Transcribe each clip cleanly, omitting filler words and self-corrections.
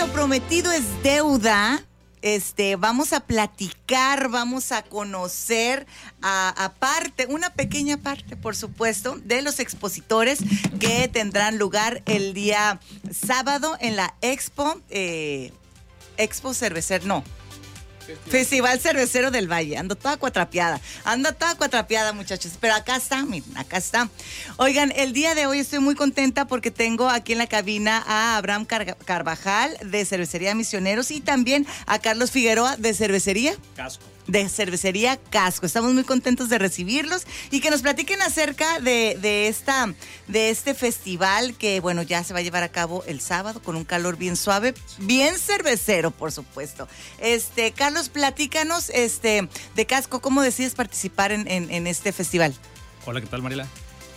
lo prometido es deuda. Vamos a platicar, vamos a conocer una pequeña parte, por supuesto, de los expositores que tendrán lugar el día sábado en la Festival Cervecero del Valle. Ando toda cuatrapeada, muchachos. Pero acá está, miren, acá está. Oigan, el día de hoy estoy muy contenta porque tengo aquí en la cabina a Abraham Carvajal de Cervecería Misioneros y también a Carlos Figueroa de Cervecería Casco. Estamos muy contentos de recibirlos y que nos platiquen acerca de este festival que, bueno, ya se va a llevar a cabo el sábado con un calor bien suave, bien cervecero, por supuesto. Carlos, platícanos de Casco, ¿cómo decides participar en este festival? Hola, ¿qué tal, Mariela?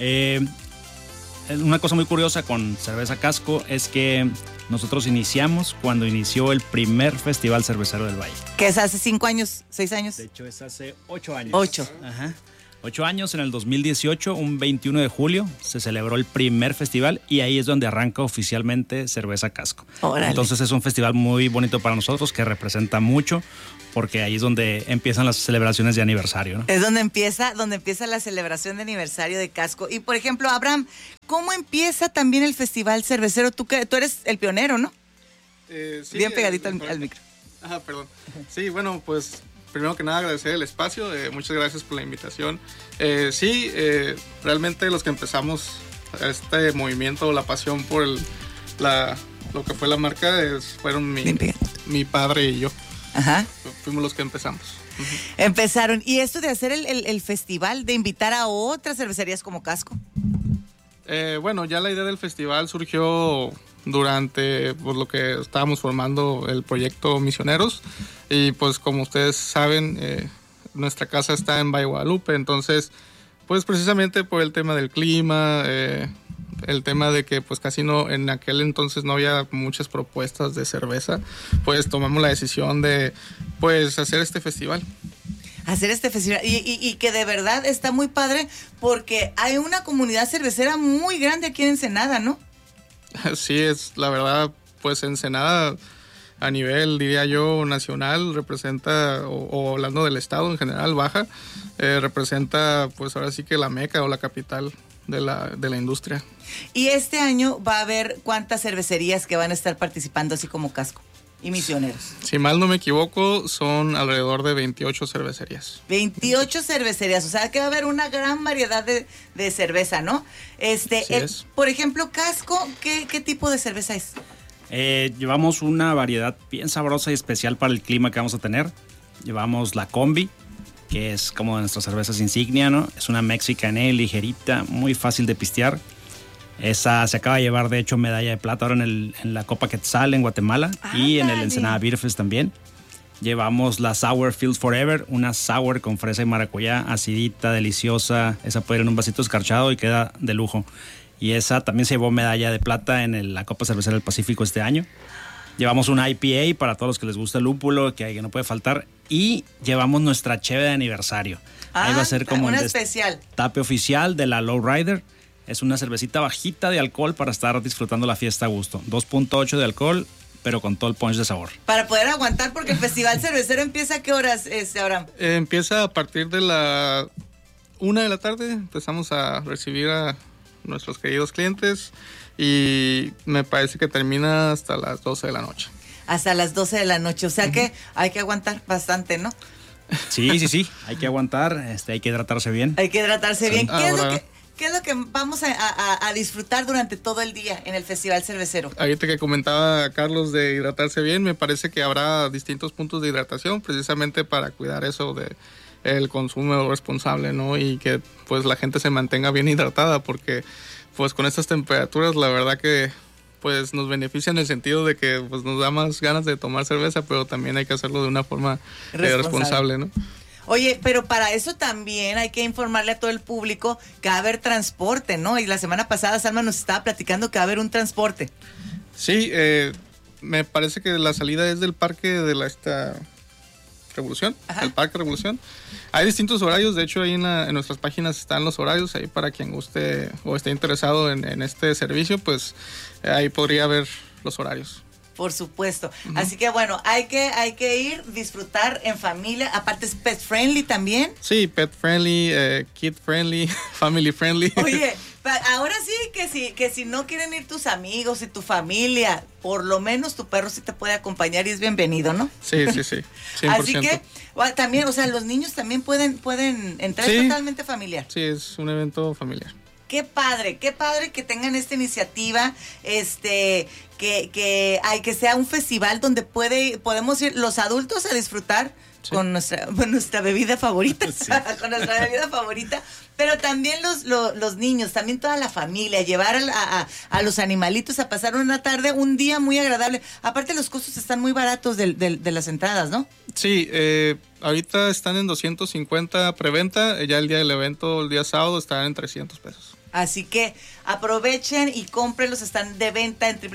Una cosa muy curiosa con Cerveza Casco es que nosotros iniciamos cuando inició el primer Festival Cervecero del Valle. ¿Que es hace 5 años, 6 años? De hecho, es hace 8 años. 8. Ajá. 8 años, en el 2018, un 21 de julio, se celebró el primer festival y ahí es donde arranca oficialmente Cerveza Casco. Órale. Entonces es un festival muy bonito para nosotros, que representa mucho, porque ahí es donde empiezan las celebraciones de aniversario, ¿no? Es donde empieza la celebración de aniversario de Casco. Y, por ejemplo, Abraham, ¿cómo empieza también el Festival Cervecero? Tú eres el pionero, ¿no? Sí, bien pegadito al micro. Perdón. Sí, bueno, pues primero que nada agradecer el espacio, muchas gracias por la invitación. Realmente los que empezamos este movimiento, la pasión por lo que fue la marca, fueron mi padre y yo. Ajá. Fuimos los que empezamos. Uh-huh. Empezaron. ¿Y esto de hacer el festival, de invitar a otras cervecerías como Casco? Bueno, ya la idea del festival surgió durante lo que estábamos formando el proyecto Misioneros y pues como ustedes saben, nuestra casa está en Valle Guadalupe, entonces pues precisamente por el tema del clima, el tema de que pues casi no, en aquel entonces no había muchas propuestas de cerveza, pues tomamos la decisión de pues hacer este festival. Y que de verdad está muy padre porque hay una comunidad cervecera muy grande aquí en Ensenada, ¿no? Sí, es la verdad, pues Ensenada a nivel, diría yo, nacional representa, o hablando del estado en general, Baja, representa pues ahora sí que la meca o la capital de la industria. Y este año va a haber ¿cuántas cervecerías que van a estar participando así como Casco y Misioneros? Si mal no me equivoco, son alrededor de 28 cervecerías. 28 cervecerías, o sea que va a haber una gran variedad de cerveza, ¿no? Por ejemplo, Casco, ¿qué tipo de cerveza es? Llevamos una variedad bien sabrosa y especial para el clima que vamos a tener. Llevamos la Combi, que es como de nuestras cervezas insignia, ¿no? Es una Mexican Ale ligerita, muy fácil de pistear. Esa se acaba de llevar, de hecho, medalla de plata ahora en la Copa Quetzal en Guatemala y en el Ensenada Beer Fest también. Llevamos la Sour Fields Forever, una sour con fresa y maracuyá, acidita, deliciosa. Esa puede ir en un vasito escarchado y queda de lujo. Y esa también se llevó medalla de plata en la Copa Cervecera del Pacífico este año. Llevamos una IPA para todos los que les gusta el lúpulo, que no puede faltar. Y llevamos nuestra cheve de aniversario. Ahí va a ser como una especial. Tape oficial de la Lowrider. Es una cervecita bajita de alcohol para estar disfrutando la fiesta a gusto. 2.8 de alcohol, pero con todo el punch de sabor. Para poder aguantar, porque el Festival Cervecero empieza ¿a qué horas, Abraham? Empieza a partir de la 1 de la tarde. Empezamos a recibir a nuestros queridos clientes y me parece que termina hasta las 12 de la noche. Hasta las 12 de la noche, o sea que hay que aguantar bastante, ¿no? Sí, hay que aguantar, hay que hidratarse bien. Hay que hidratarse bien. ¿Qué es lo que vamos a disfrutar durante todo el día en el Festival Cervecero? Ahorita que comentaba Carlos de hidratarse bien, me parece que habrá distintos puntos de hidratación precisamente para cuidar eso de el consumo responsable, ¿no? Y que pues la gente se mantenga bien hidratada porque pues con estas temperaturas la verdad que pues nos beneficia en el sentido de que pues nos da más ganas de tomar cerveza, pero también hay que hacerlo de una forma responsable, ¿no? Oye, pero para eso también hay que informarle a todo el público que va a haber transporte, ¿no? Y la semana pasada Salma nos estaba platicando que va a haber un transporte. Sí, me parece que la salida es del parque de esta Revolución, el Parque Revolución. Hay distintos horarios, de hecho ahí en nuestras páginas están los horarios, ahí para quien guste o esté interesado en este servicio, pues ahí podría ver los horarios. Por supuesto. Así que bueno, hay que ir, disfrutar en familia. Aparte es pet friendly también. Sí, pet friendly, kid friendly, family friendly. Oye, ahora sí que si no quieren ir tus amigos y tu familia, por lo menos tu perro sí te puede acompañar y es bienvenido, ¿no? Sí, 100%. Así que también, o sea, los niños también pueden entrar, sí, totalmente familiar. Sí, es un evento familiar. Qué padre que tengan esta iniciativa, que sea un festival donde podemos ir los adultos a disfrutar con nuestra bebida favorita, Sí. con nuestra bebida favorita, pero también los niños, también toda la familia, llevar a los animalitos a pasar una tarde, un día muy agradable. Aparte los costos están muy baratos de las entradas, ¿no? Sí, ahorita están en 250 preventa, ya el día del evento, el día sábado, estarán en 300 pesos. Así que aprovechen y cómprenlos, están de venta en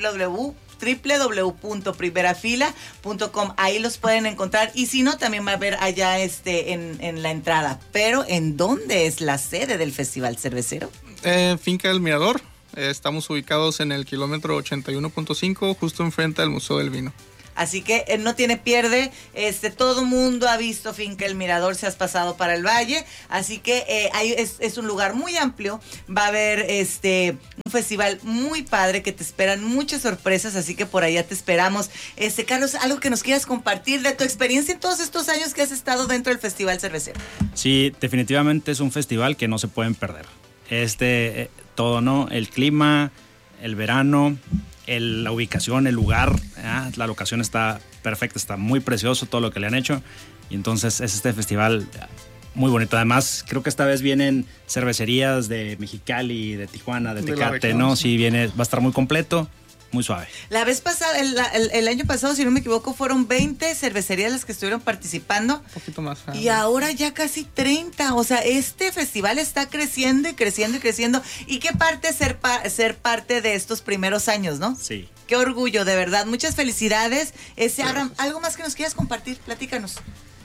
www.primerafila.com. Ahí los pueden encontrar y si no, también va a haber allá en la entrada. Pero ¿en dónde es la sede del Festival Cervecero? Finca del Mirador, estamos ubicados en el kilómetro 81.5, justo enfrente del Museo del Vino. Así que no tiene pierde, todo mundo ha visto Finca El Mirador, si has pasado para el valle, así que ahí es un lugar muy amplio, va a haber un festival muy padre que te esperan muchas sorpresas, así que por allá te esperamos. Carlos, algo que nos quieras compartir de tu experiencia en todos estos años que has estado dentro del Festival Cervecero. Sí, definitivamente es un festival que no se pueden perder. Todo, ¿no? El clima, el verano, la ubicación, el lugar, la locación está perfecta, está muy precioso todo lo que le han hecho y entonces es este festival muy bonito. Además, creo que esta vez vienen cervecerías de Mexicali, de Tijuana, de Tecate, región, ¿no? Sí, va a estar muy completo, muy suave. La vez pasada, el año pasado, si no me equivoco, fueron 20 cervecerías las que estuvieron participando. Un poquito más. Y ahora ya casi 30. O sea, este festival está creciendo y creciendo y creciendo. Y qué parte ser parte de estos primeros años, ¿no? Sí. Qué orgullo, de verdad. Muchas felicidades. Abraham, ¿algo más que nos quieras compartir? Platícanos.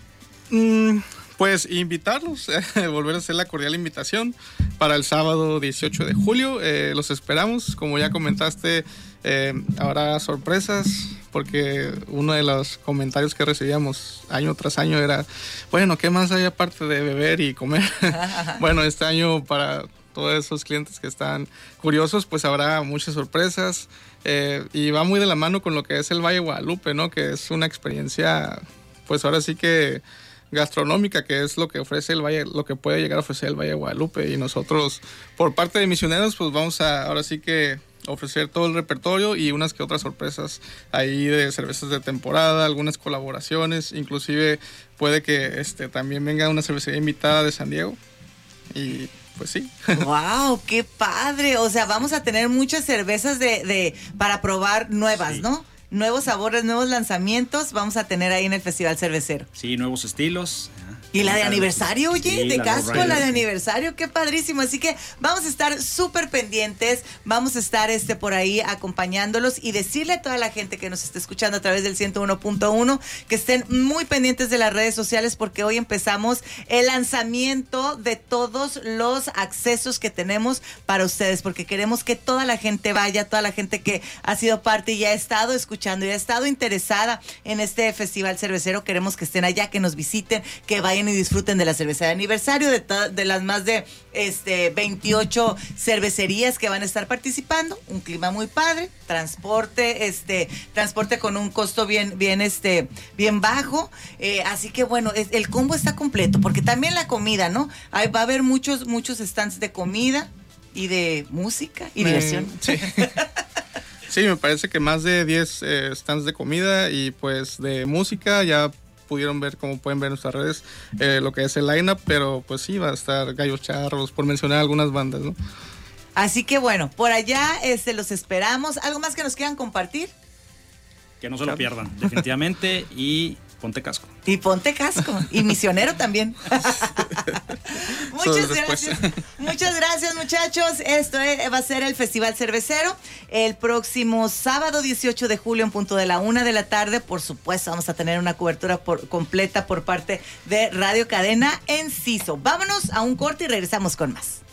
Pues invitarlos, volver a hacer la cordial invitación para el sábado 18 de julio. Los esperamos, como ya comentaste, habrá sorpresas, porque uno de los comentarios que recibíamos año tras año era, bueno, ¿qué más hay aparte de beber y comer? Bueno, este año para todos esos clientes que están curiosos, pues habrá muchas sorpresas, y va muy de la mano con lo que es el Valle de Guadalupe, ¿no? Que es una experiencia, pues ahora sí que gastronómica, que es lo que ofrece el Valle, lo que puede llegar a ofrecer el Valle de Guadalupe, y nosotros por parte de Misioneros pues vamos a ahora sí que ofrecer todo el repertorio y unas que otras sorpresas ahí de cervezas de temporada, algunas colaboraciones, inclusive puede que también venga una cervecería invitada de San Diego y pues sí. ¡Wow! ¡Qué padre! O sea, vamos a tener muchas cervezas para probar nuevas, sí, ¿no? Nuevos sabores, nuevos lanzamientos vamos a tener ahí en el Festival Cervecero. Sí, nuevos estilos. Y la de aniversario, oye, sí, de casco, la de aniversario, qué padrísimo. Así que vamos a estar súper pendientes, vamos a estar por ahí acompañándolos y decirle a toda la gente que nos está escuchando a través del 101.1 que estén muy pendientes de las redes sociales, porque hoy empezamos el lanzamiento de todos los accesos que tenemos para ustedes, porque queremos que toda la gente vaya, toda la gente que ha sido parte y ha estado escuchando y ha estado interesada en este Festival Cervecero, queremos que estén allá, que nos visiten, que vayan y disfruten de la cerveza de aniversario, de las más de 28 cervecerías que van a estar participando, un clima muy padre, transporte con un costo bien bajo, así que bueno, el combo está completo, porque también la comida, ¿no? Va a haber muchos stands de comida y de música y diversión. Sí. Sí, me parece que más de 10 stands de comida y pues de música. Ya pudieron ver, como pueden ver en nuestras redes, lo que es el line-up, pero pues sí, va a estar Gallos Charros, por mencionar algunas bandas, ¿no? Así que bueno, por allá los esperamos. ¿Algo más que nos quieran compartir? Que no se lo pierdan, definitivamente, y ponte casco. Y ponte casco, y misionero también. Muchas gracias. Muchas gracias, muchachos. Esto va a ser el Festival Cervecero el próximo sábado 18 de julio en punto de la 1 de la tarde. Por supuesto, vamos a tener una cobertura completa por parte de Radio Cadena Enciso. Vámonos a un corte y regresamos con más.